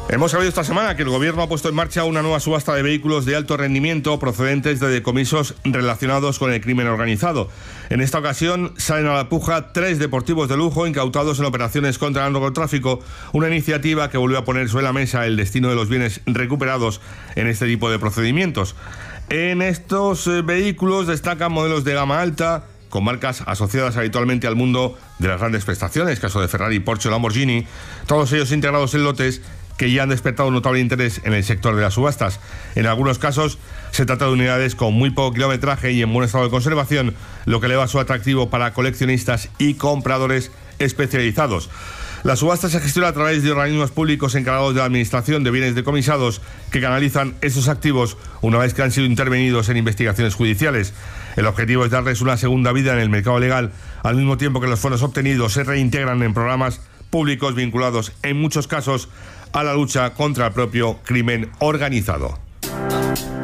Hemos sabido esta semana que el Gobierno ha puesto en marcha una nueva subasta de vehículos de alto rendimiento procedentes de decomisos relacionados con el crimen organizado. En esta ocasión salen a la puja 3 deportivos de lujo incautados en operaciones contra el narcotráfico, una iniciativa que volvió a poner sobre la mesa el destino de los bienes recuperados en este tipo de procedimientos. En estos vehículos destacan modelos de gama alta, con marcas asociadas habitualmente al mundo de las grandes prestaciones, caso de Ferrari, Porsche o Lamborghini, todos ellos integrados en lotes que ya han despertado un notable interés en el sector de las subastas. En algunos casos se trata de unidades con muy poco kilometraje y en buen estado de conservación, lo que eleva su atractivo para coleccionistas y compradores especializados. La subasta se gestiona a través de organismos públicos encargados de la administración de bienes decomisados que canalizan esos activos una vez que han sido intervenidos en investigaciones judiciales. El objetivo es darles una segunda vida en el mercado legal, al mismo tiempo que los fondos obtenidos se reintegran en programas públicos vinculados, en muchos casos, a la lucha contra el propio crimen organizado.